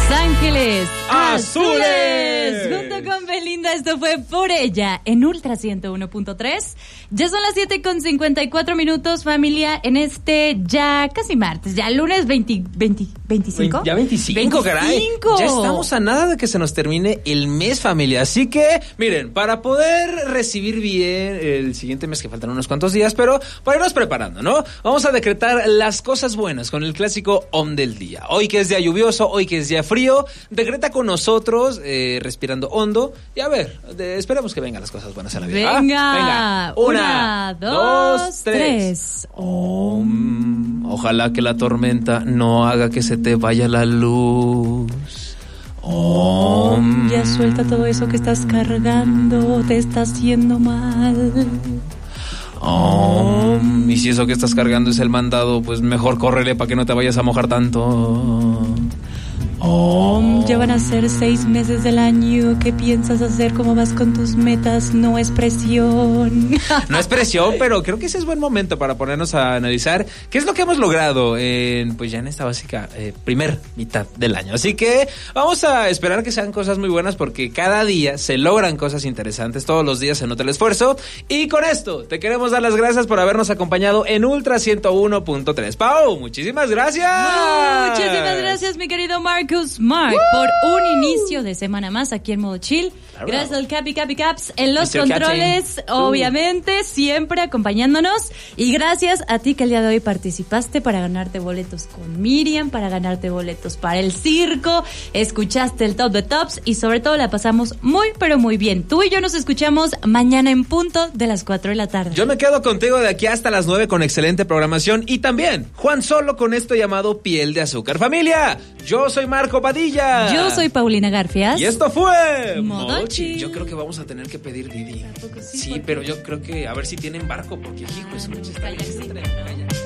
Ángeles Azules. Junto con Belinda, esto fue Por Ella en Ultra 101.3. Ya son las 7:54, familia, en este ya casi martes, ya lunes 25. Ya 25, caray. Ya estamos a nada de que se nos termine el mes, familia. Así que, miren, para poder recibir bien el siguiente mes, que faltan unos cuantos días, pero para irnos preparando, ¿no? Vamos a decretar las cosas buenas con el clásico OM del día. Hoy que es día lluvioso, hoy que es día frío, decreta con nosotros, respirando hondo. Y a ver, esperemos que vengan las cosas buenas a la vida. Venga. Una, dos, tres. Ojalá que la tormenta no haga que se te vaya la luz. Ya suelta todo eso que estás cargando, te está haciendo mal. Y si eso que estás cargando es el mandado, pues mejor córrele para que no te vayas a mojar tanto. Ya van a ser 6 meses del año. ¿Qué piensas hacer? ¿Cómo vas con tus metas? No es presión. No es presión, pero creo que ese es buen momento para ponernos a analizar qué es lo que hemos logrado pues ya en esta básica primer mitad del año. Así que vamos a esperar que sean cosas muy buenas, porque cada día se logran cosas interesantes, todos los días se nota el esfuerzo. Y con esto te queremos dar las gracias por habernos acompañado en Ultra 101.3. Pau, muchísimas gracias. Muchísimas gracias, mi querido Marcus Mark, por un inicio de semana más aquí en Modo Chill. Gracias al Capi Caps en los Mr. controles, Captain. Obviamente, siempre acompañándonos. Y gracias a ti que el día de hoy participaste para ganarte boletos con Miriam, para ganarte boletos para el circo, escuchaste el Top de Tops y sobre todo la pasamos muy, pero muy bien. Tú y yo nos escuchamos mañana en punto de las 4 de la tarde. Yo me quedo contigo de aquí hasta las 9 con excelente programación, y también Juan Solo con esto llamado Piel de Azúcar. Familia, yo soy Marco Padilla. Yo soy Paulina Garfias. Y esto fue Modo Chill. Yo creo que vamos a tener que pedir Didi. ¿A poco sí? Sí, pero yo creo que a ver si tienen barco, porque hijo, es un chiste.